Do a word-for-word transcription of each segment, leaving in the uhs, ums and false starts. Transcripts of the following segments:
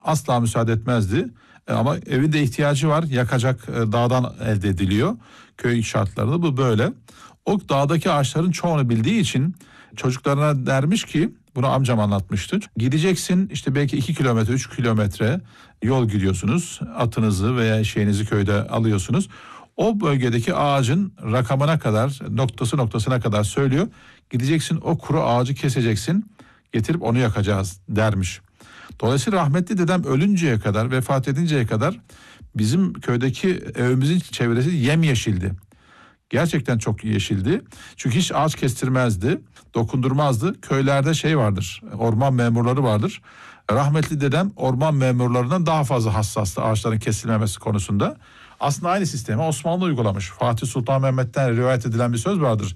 asla müsaade etmezdi. E, ama evinde ihtiyacı var, yakacak, e, dağdan elde ediliyor. Köy şartlarında bu böyle. O dağdaki ağaçların çoğunu bildiği için çocuklarına dermiş ki, bunu amcam anlatmıştı. Gideceksin işte belki iki kilometre, üç kilometre yol gidiyorsunuz. Atınızı veya şeyinizi köyde alıyorsunuz. O bölgedeki ağacın rakamına kadar, noktası noktasına kadar söylüyor. Gideceksin, o kuru ağacı keseceksin, getirip onu yakacağız dermiş. Dolayısıyla rahmetli dedem ölünceye kadar, vefat edinceye kadar bizim köydeki evimizin çevresi yemyeşildi. Gerçekten çok yeşildi. Çünkü hiç ağaç kestirmezdi, dokundurmazdı. Köylerde şey vardır, orman memurları vardır. Rahmetli dedem orman memurlarından daha fazla hassastı ağaçların kesilmemesi konusunda. Aslında aynı sistemi Osmanlı uygulamış. Fatih Sultan Mehmet'ten rivayet edilen bir söz vardır.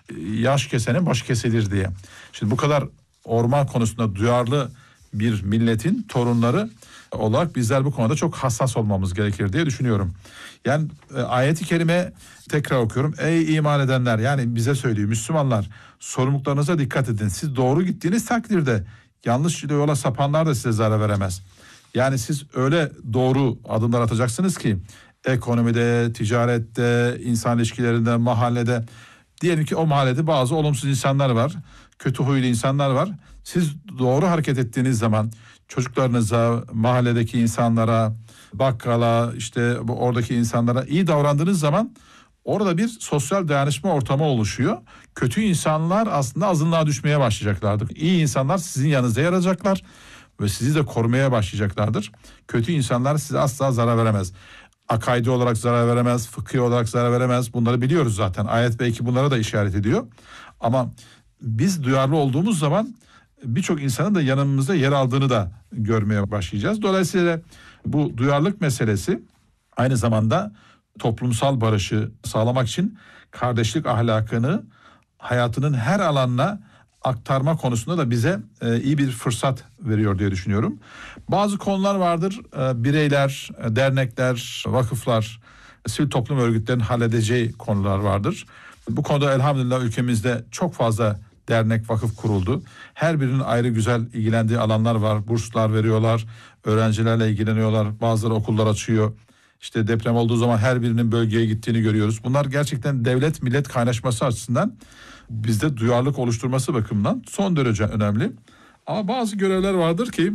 Yaş kesenin başı kesilir diye. Şimdi bu kadar orman konusunda duyarlı bir milletin torunları olarak bizler bu konuda çok hassas olmamız gerekir diye düşünüyorum. Yani e, ayeti kerime tekrar okuyorum. Ey iman edenler, yani bize söylüyor, Müslümanlar, sorumluluklarınıza dikkat edin. Siz doğru gittiğiniz takdirde yanlış yola sapanlar da size zarar veremez. Yani siz öyle doğru adımlar atacaksınız ki ekonomide, ticarette, insan ilişkilerinde, mahallede, diyelim ki o mahallede bazı olumsuz insanlar var, kötü huylu insanlar var. Siz doğru hareket ettiğiniz zaman çocuklarınıza, mahalledeki insanlara, bakkala, işte bu oradaki insanlara iyi davrandığınız zaman orada bir sosyal dayanışma ortamı oluşuyor. Kötü insanlar aslında azınlığa düşmeye başlayacaklardır. İyi insanlar sizin yanınızda yer alacaklar ve sizi de korumaya başlayacaklardır. Kötü insanlar size asla zarar veremez. Akaidi olarak zarar veremez, fıkhi olarak zarar veremez. Bunları biliyoruz zaten. Ayet belki bunlara da işaret ediyor. Ama biz duyarlı olduğumuz zaman birçok insanın da yanımızda yer aldığını da görmeye başlayacağız. Dolayısıyla bu duyarlılık meselesi aynı zamanda toplumsal barışı sağlamak için kardeşlik ahlakını hayatının her alanına aktarma konusunda da bize e, iyi bir fırsat veriyor diye düşünüyorum. Bazı konular vardır, e, bireyler, e, dernekler, vakıflar, sivil toplum örgütlerinin halledeceği konular vardır. Bu konuda elhamdülillah ülkemizde çok fazla dernek, vakıf kuruldu. Her birinin ayrı güzel ilgilendiği alanlar var. Burslar veriyorlar, öğrencilerle ilgileniyorlar, bazıları okullar açıyor. İşte deprem olduğu zaman her birinin bölgeye gittiğini görüyoruz. Bunlar gerçekten devlet millet kaynaşması açısından bizde duyarlılık oluşturması bakımından son derece önemli. Ama bazı görevler vardır ki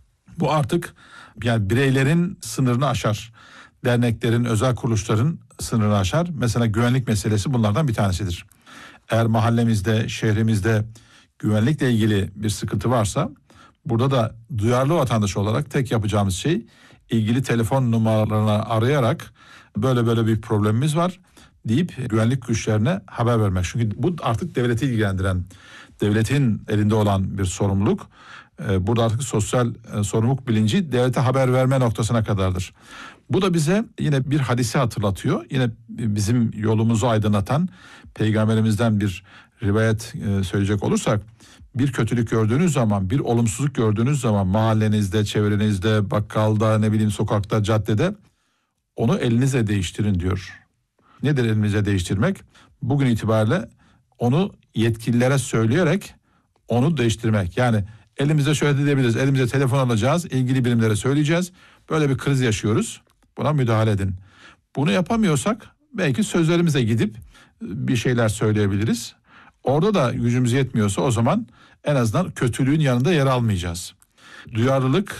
bu artık yani bireylerin sınırını aşar. Derneklerin, özel kuruluşların sınırını aşar. Mesela güvenlik meselesi bunlardan bir tanesidir. Eğer mahallemizde, şehrimizde güvenlikle ilgili bir sıkıntı varsa burada da duyarlı vatandaş olarak tek yapacağımız şey ilgili telefon numaralarına arayarak böyle böyle bir problemimiz var deyip güvenlik güçlerine haber vermek. Çünkü bu artık devleti ilgilendiren, devletin elinde olan bir sorumluluk. Burada artık sosyal sorumluluk bilinci devlete haber verme noktasına kadardır. Bu da bize yine bir hadisi hatırlatıyor. Yine bizim yolumuzu aydınlatan peygamberimizden bir rivayet söyleyecek olursak, bir kötülük gördüğünüz zaman, bir olumsuzluk gördüğünüz zaman mahallenizde, çevrenizde, bakkalda, ne bileyim sokakta, caddede onu elinizle değiştirin diyor. Nedir elinize değiştirmek? Bugün itibariyle onu yetkililere söyleyerek onu değiştirmek. Yani elimize şöyle diyebiliriz. Elimize telefon alacağız, ilgili birimlere söyleyeceğiz. Böyle bir kriz yaşıyoruz. Buna müdahale edin. Bunu yapamıyorsak belki sözlerimize gidip bir şeyler söyleyebiliriz. Orada da gücümüz yetmiyorsa o zaman en azından kötülüğün yanında yer almayacağız. Duyarlılık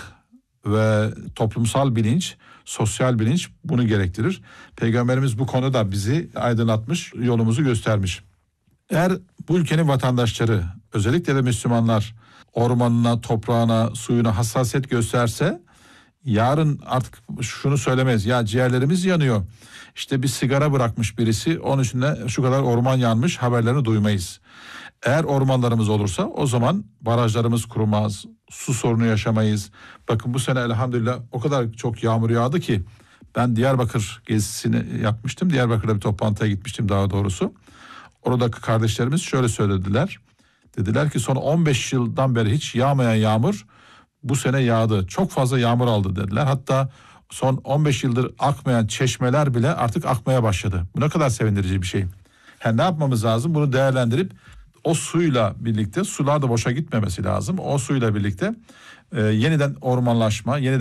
ve toplumsal bilinç, sosyal bilinç bunu gerektirir. Peygamberimiz bu konuda bizi aydınlatmış, yolumuzu göstermiş. Eğer bu ülkenin vatandaşları, özellikle de Müslümanlar ormanına, toprağına, suyuna hassasiyet gösterse, yarın artık şunu söylemez. Ya ciğerlerimiz yanıyor. İşte bir sigara bırakmış birisi, onun için de şu kadar orman yanmış, haberlerini duymayız. Eğer ormanlarımız olursa o zaman barajlarımız kurumaz, su sorunu yaşamayız. Bakın bu sene elhamdülillah o kadar çok yağmur yağdı ki ben Diyarbakır gezisini yapmıştım. Diyarbakır'da bir toplantıya gitmiştim daha doğrusu. Oradaki kardeşlerimiz şöyle söylediler. Dediler ki son on beş yıldan beri hiç yağmayan yağmur bu sene yağdı. Çok fazla yağmur aldı dediler. Hatta son on beş yıldır akmayan çeşmeler bile artık akmaya başladı. Bu ne kadar sevindirici bir şey. Yani ne yapmamız lazım? Bunu değerlendirip o suyla birlikte, sular da boşa gitmemesi lazım. O suyla birlikte e, yeniden ormanlaşma, yeniden